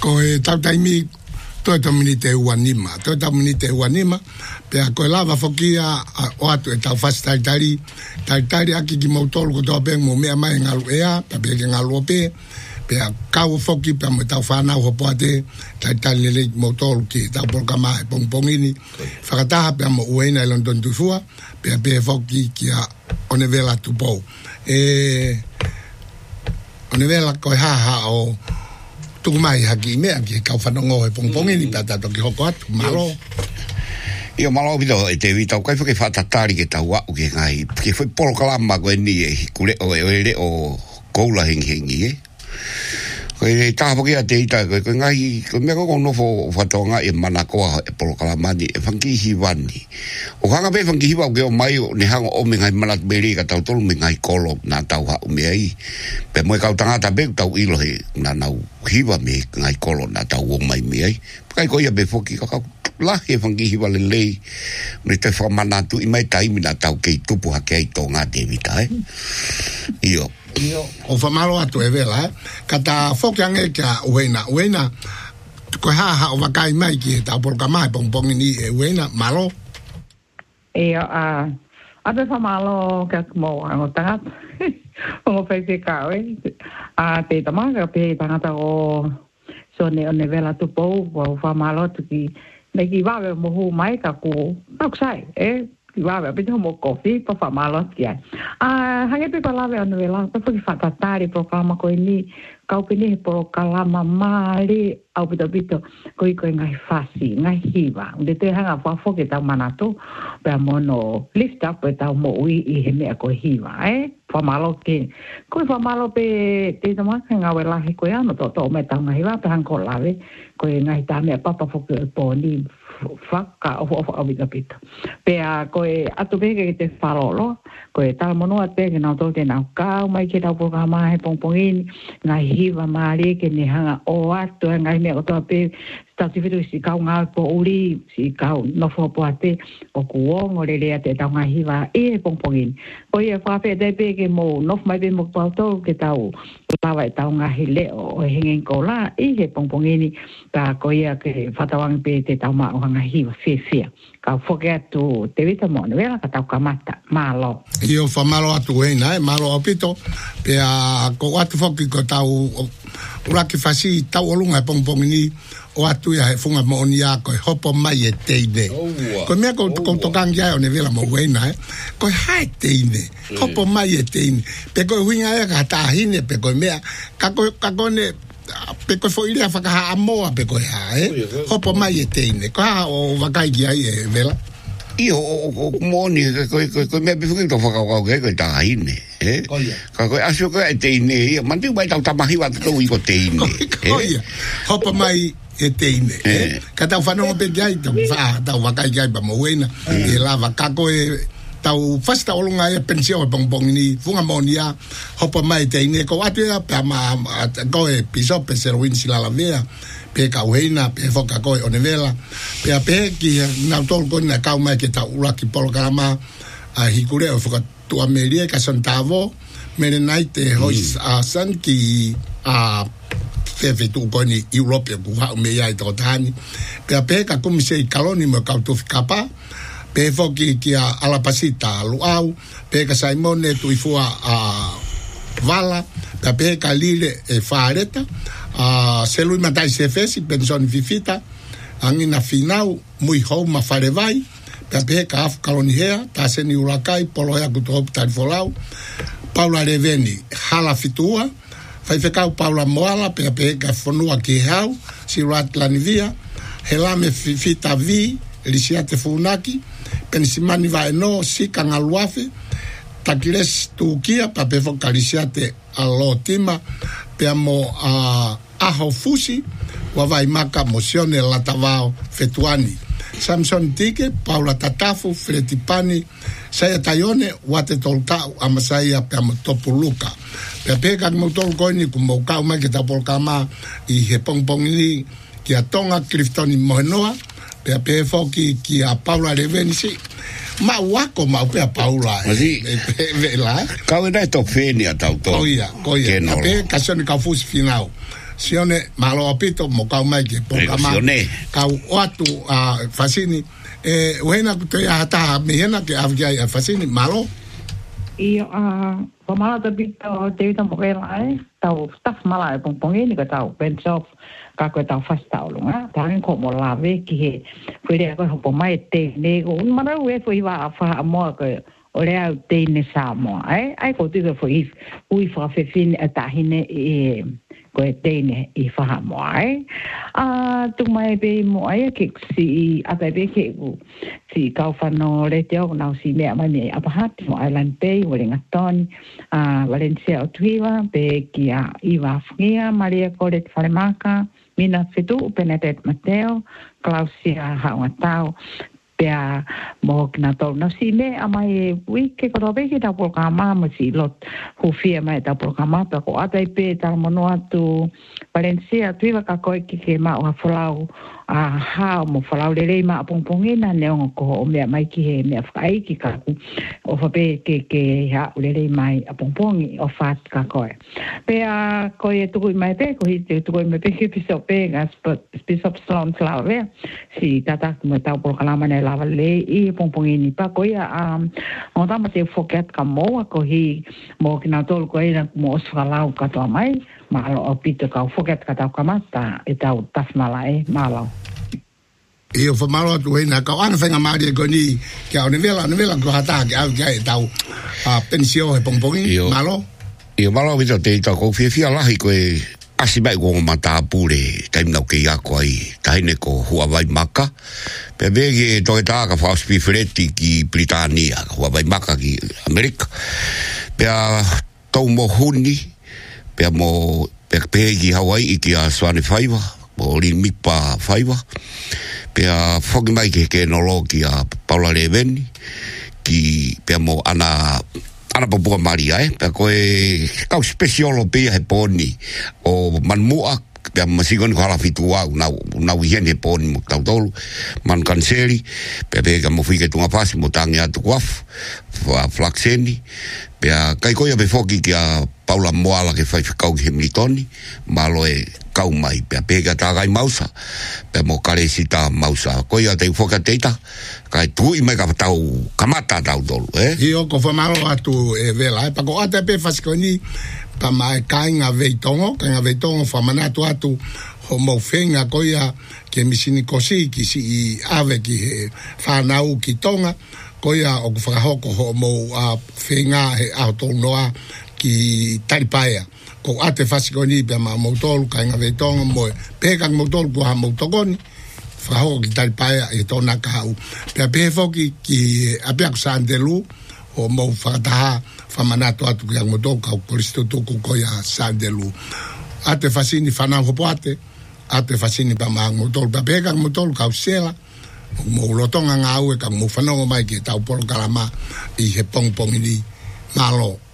ko e tau taimi toi tamini te uanima pe a ko lava fokia o atu e tau fast tari aki ki motor ko to ben mo me mai ngalu ea pe ngalu pe a kau foki pe mo tau fana ho poate tari le motor ki tau programa e pongpongini fakata pe mo uena e London tu fua pe foki ki a onevela tu po onevela ko ha o tu mai haki me ki kau fanongo e pongpongini pe ta to ki hoko atu malo io malo vido e te vita kai fa che fa tatari che tau o che ngai che foi polo kalama ko ni e kule o koula hingi ko e ta foki a te ita ko ngai ko me ko no fo fatonga e manako e polo kalama ni e fangi hiwani o hanga be fangi hiwa ke o mai o ne hanga o me ngai manat beri ka tau tolu me ngai kolo na tau ha o me ai pe mo ka tanga ta be tau ilo he na nau hiwa me ngai kolo na tau o mai me ai kai ko ia be foki ka la he fangi hiwa le lei me te fa manatu i mai tai mina tau ke tupu ha ke to nga te vita io o fa malo atu e vela kata foki ange ka uena ko ha o vakai mai ki ta por kamai pong ni e uena malo a be fa malo ka mo ang tangat o fe ka te tamaga pe tangata o so ne vela tu po o fa malo tu ki ne ki va mo hu mai ka ku oksai ki va be mo kofi pa fa malo ki hange pe pala ve no vela pa ki fa tatari programa ko ni ka opini pro kalama mali au bito ko ngai fasi ngai hiva de te hanga fa fo ke ta manato pe mono lift up pe ta mo i me ko hiva fa malo ke ko fa malo pe te ta ma nga wela he ko ya no to me ta ngai va pe han ko lave ko ngai ta me papa fo ke po ni faka o bito pe a ko atu be ke te farolo ko ta mono ate ke na to te na ka mai ke ta programa he pongpongin ngai hiva mali ke ni hanga o atu ngai me o to pe statifitu si ka nga po uri si ka no fo po ate o ku o le le ate ta ngai hiva e pongpongin o ye fa pe de pe ke mo no mai be mo pa to ke ta o lava ta ngai le o hingen ko la e he pongpongini ta ko ia ke fatawang pe te ta ma o ngai hiva fe ka fo ke tu te vita mo ne vela ka ta kamata malo io fa malo atu malo opito pe a ko atu foki ko tau ura ki fasi tau olunga pongpongini o atu ia he funga mo ni a ko hopo mai e teine ko me ko tokang ya o ne vela mo wena ko hai teine hopo mai e teine pe ko winga ya ka ta hine pe ko me ka ko ne pe ko foi ia fa ka amoa pe ko ha hopo mai e teine ko o vakai ya e vela io moni ko me be fuki to fa ka ko ta hine ka ko aso ko e teine manti vai ta mahi wa to i ko teine hopo mai e teine ka ta fa no pe gai ta fa ta vakai gai ba mo wena e lava ka ko tau fasta olunga e pensio pong ni funga monia hopa mai teine ko atu pa ma ko e piso pe serwin sila la vea pe ka weina pe foka ko onevela pe ki na tol ko na ka mai ke ta ula ki polo kama a hikure o foka tu ameria ka santavo mene naite hois a san ki a fe tu ko ni europe ku ha me ya to tani pe ka komise kaloni mo ka tu kapa pe foki ki a la pasita luau pe ka Simone tu ifua a vala pe ka lile e fareta a selui matai se fesi pension vivita angina finau muy homa farevai pe ka af kalonia ta seni ulakai polo ya kuto tal folau Paula Reveni hala fitua fai fekau Paula Moala pe ka fonua ki hau si rat lanivia helame fita vi lisiate funaki pensimani va no si kangaluafe takiles tukia pa pe focalisiate allotima pe amo aho fusi wa vai maka mozione la tavao fetuani Samson Tike Paula Tatafu Fretipani saya tayone wate tolta amasaya pe amo topuluka pe ka mo tol koini kumo ka ma ke tapol kama I he pongpong ni ki atonga Cliftoni Mohenoa pe foki ki a Paula le venisi ma wako ma pe a Paula vela ka ina to feni atau to koia pe kasoni ka fusi final sione malo apito mo ka mai ke programa ka watu fasini wena to ya hata mihena ke avja fasini malo Io pamala da bito David Morelai tau staff mala pongpongi ni ka tau pensof ka ko tau fastau lunga tang ko mo lave ki he pwede ko ho mai te ne ko mana we foi va fa mo ko ole au te ne sa mo ai ko tu ko foi ui fa fe fin ata hine ko te ne I fa mo ai tu mai be mo ai ke si ata be ke si kau fano le te o na si me mani apa hat mo island bay wele ngaton Valencia o tuiva be kia Iva Fria Maria Colet Falemaka Mina Fetu Benedette Mateo Clausia Hawatau pea mo kina tau na si me amai wiki ko robe ki ta programa mo si lot hufia mai ta programa ta ko atai pe ta mono atu Valencia tuiva ka ko ki ke ma o folau ha mo folau le ma pongpongina ne o ko o me mai ki he me fai ki ka o fa pe ke ha le mai pongpongi o fat ka ko pea ko e tu mai pe ko hi tu mai pe ki piso pe gas piso slon slave si tata mo ta programa ne lava le I pongpongini pa ko ya o ta ma te forget ka mo ko hi mo kina tol ko ina mo sfalau ka to mai malo o pito ka forget ka ta kamata e ta tas malai malo Io fa malo tu ina ka ana fenga mari ko ni ke o nivela ko hata ke au ke tau pensio e pongpongi malo io malo vito te ta ko fia lahi ko asi mai ko mata pure tai no ke ya ko ai tai ne ko Hawaii maka pe vege to ta ka fa spifreti ki Britania Hawaii maka ki Amerika pe to mo huni pe mo pe ki Hawaii ki a Swane Faiva mo li mipa Faiva pe fogi mai ke nologi a Paula Leveni ki pe mo ana popo Maria pe ko kau specialo pe he poni o manmua pe masikon ko ala fitua na wien he poni mo tautolu man kanseri pe ka mo fike tunga pasi mo tangi atu kwaf flaxeni pe kai ko ya be fogi ki a Paula Moala ke fai kau ki Militoni malo kau mai pe ka ta kai mausa pe mo kare sita mausa ko ya te foka teita kai tu I mai ka tau kamata tau dolu io ko fa malo atu vela pa ko ata pe faskoni pa mai kainga veitongo fa manatu atu ho mo fenga ko ya ke misini kosi ki si ave ki fa nau ki tonga ko ya o fa hoko ho mo fenga he auto noa ki Talipaia ko ate fasikoni pe ma motol ka nga vetonga mo pe ka motol ko ha motogoni fa ho ki Talipaia e tona ka u pe foki ki apia ko Sandelu o mo fa ta fa manato atu ki motol ka ko risto to ko ya Sandelu ate fasini fa na ho poate ate fasini pa ma motol pe ka motol ka usela mo lotonga nga u ka mo fa no mai ki ta por kalama I he pong ni malo